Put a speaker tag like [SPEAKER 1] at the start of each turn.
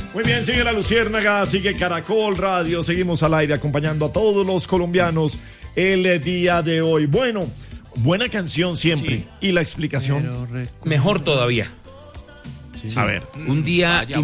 [SPEAKER 1] Muy bien, sigue La Luciérnaga, sigue Caracol Radio, seguimos al aire acompañando a todos los colombianos el día de hoy. Bueno, buena canción siempre.
[SPEAKER 2] Sí.
[SPEAKER 1] Y la explicación.
[SPEAKER 2] Mejor todavía.
[SPEAKER 1] A ver.
[SPEAKER 2] Un día